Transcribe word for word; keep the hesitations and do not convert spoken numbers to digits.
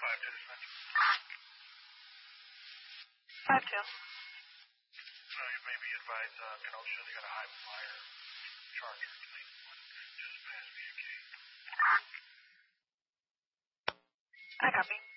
five two, dispatch. five two. So you may be advised, uh, Kenosha, they got a high flyer charger plane just past B M K. I copy.